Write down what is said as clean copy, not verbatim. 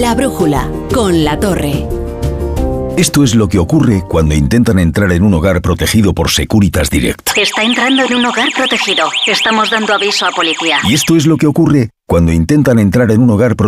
La brújula, con La Torre. Esto es lo que ocurre cuando intentan entrar en un hogar protegido por Securitas Direct. Está entrando en un hogar protegido. Estamos dando aviso a policía. Y esto es lo que ocurre cuando intentan entrar en un hogar protegido